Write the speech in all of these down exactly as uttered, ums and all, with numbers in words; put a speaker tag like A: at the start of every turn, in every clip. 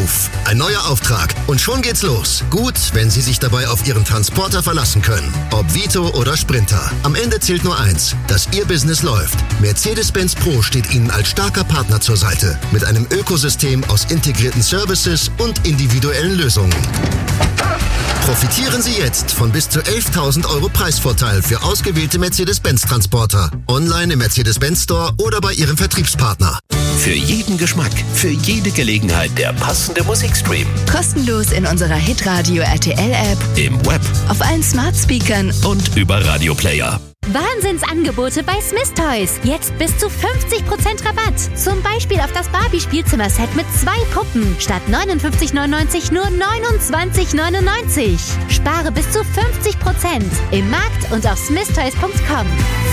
A: Puff, ein neuer Auftrag und schon geht's los. Gut, wenn Sie sich dabei auf Ihren Transporter verlassen können. Ob Vito oder Sprinter. Am Ende zählt nur eins, dass Ihr Business läuft. Mercedes-Benz Pro steht Ihnen als starker Partner zur Seite. Mit einem Ökosystem aus integrierten Services und individuellen Lösungen. Profitieren Sie jetzt von bis zu elftausend Euro Preisvorteil für ausgewählte Mercedes-Benz-Transporter. Online im Mercedes-Benz Store oder bei Ihrem Vertriebspartner.
B: Für jeden Geschmack, für jede Gelegenheit der passende Musikstream.
C: Kostenlos in unserer Hitradio R T L-App,
B: Im Web,
C: auf allen Smart-Speakern
B: und über Radioplayer.
D: Wahnsinnsangebote bei Smith Toys. Jetzt bis zu fünfzig Prozent Rabatt. Zum Beispiel auf das Barbie-Spielzimmer-Set mit zwei Puppen. Statt neunundfünfzig neunundneunzig nur neunundzwanzig neunundneunzig. Spare bis zu fünfzig Prozent. Im Markt und auf smith toys punkt com.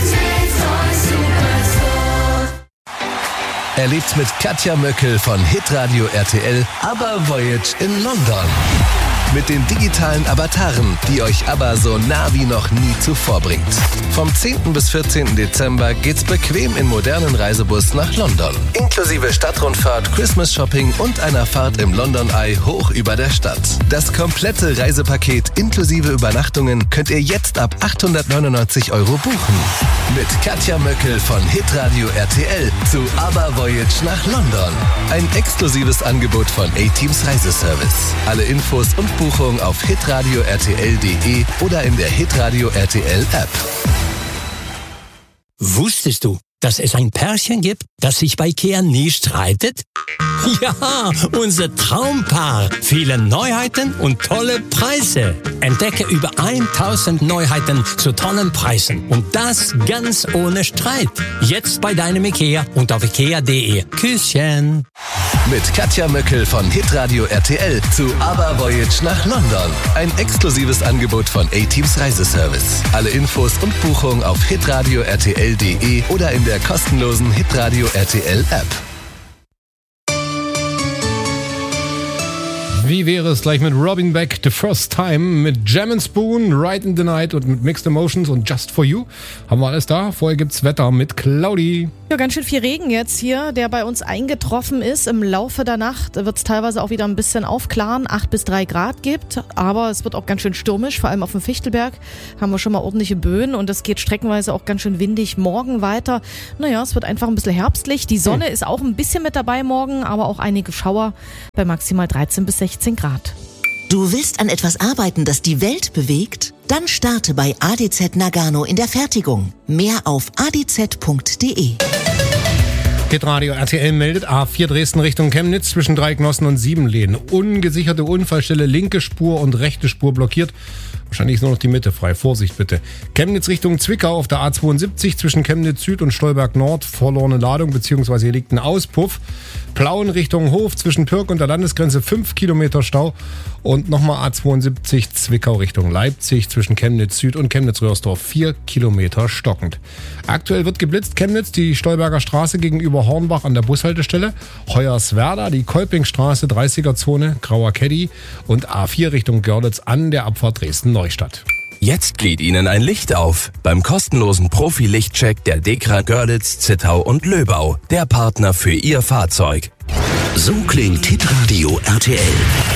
E: Erlebt mit Katja Möckel von Hitradio R T L ABBA Voyage in London. Mit den digitalen Avataren, die euch ABBA so nah wie noch nie zuvor bringt. Vom zehnten bis vierzehnten Dezember geht's bequem in modernen Reisebus nach London. Inklusive Stadtrundfahrt, Christmas-Shopping und einer Fahrt im London Eye hoch über der Stadt. Das komplette Reisepaket inklusive Übernachtungen könnt ihr jetzt ab achthundertneunundneunzig Euro buchen. Mit Katja Möckel von Hitradio R T L zu ABBA Voyage nach London. Ein exklusives Angebot von A-Teams Reiseservice. Alle Infos und Buchung auf hitradio r t l punkt d e oder in der Hitradio R T L App.
F: Wusstest du, dass es ein Pärchen gibt, das sich bei Ikea nie streitet? Ja, unser Traumpaar. Viele Neuheiten und tolle Preise. Entdecke über tausend Neuheiten zu tollen Preisen. Und das ganz ohne Streit. Jetzt bei deinem Ikea und auf ikea punkt de. Küsschen.
E: Mit Katja Möckel von Hitradio R T L zu ABBA Voyage nach London. Ein exklusives Angebot von A-Teams Reiseservice. Alle Infos und Buchung auf hitradio r t l punkt d e oder in der kostenlosen Hitradio R T L App.
G: Wie wäre es gleich mit Robin Beck, The First Time, mit Jam and Spoon, Ride in the Night und mit Mixed Emotions und Just For You. Haben wir alles da. Vorher gibt's Wetter mit Cloudy.
H: Ja, ganz schön viel Regen jetzt hier, der bei uns eingetroffen ist. Im Laufe der Nacht wird es teilweise auch wieder ein bisschen aufklaren, acht bis drei Grad gibt. Aber es wird auch ganz schön stürmisch, vor allem auf dem Fichtelberg haben wir schon mal ordentliche Böen und es geht streckenweise auch ganz schön windig morgen weiter. Naja, es wird einfach ein bisschen herbstlich. Die Sonne hm. ist auch ein bisschen mit dabei morgen, aber auch einige Schauer bei maximal dreizehn bis sechzehn Grad.
I: Du willst an etwas arbeiten, das die Welt bewegt? Dann starte bei A D Z Nagano in der Fertigung. Mehr auf a d z punkt d e.
G: Hitradio R T L meldet A vier Dresden Richtung Chemnitz zwischen Dreignossen und Siebenlehn. Ungesicherte Unfallstelle, linke Spur und rechte Spur blockiert. Wahrscheinlich ist nur noch die Mitte frei. Vorsicht bitte. Chemnitz Richtung Zwickau auf der A zweiundsiebzig zwischen Chemnitz Süd und Stolberg Nord. Verlorene Ladung bzw. hier liegt ein Auspuff. Plauen Richtung Hof zwischen Pirk und der Landesgrenze fünf Kilometer Stau. Und nochmal A zweiundsiebzig Zwickau Richtung Leipzig zwischen Chemnitz Süd und Chemnitz-Röhrsdorf vier Kilometer stockend. Aktuell wird geblitzt Chemnitz, die Stolberger Straße gegenüber Hornbach an der Bushaltestelle. Hoyerswerda, die Kolpingstraße, dreißiger Zone, Grauer Caddy und A vier Richtung Görlitz an der Abfahrt Dresden-Neustadt.
B: Jetzt geht Ihnen ein Licht auf beim kostenlosen Profi-Lichtcheck der DEKRA Görlitz, Zittau und Löbau, der Partner für Ihr Fahrzeug.
E: So klingt Hitradio R T L.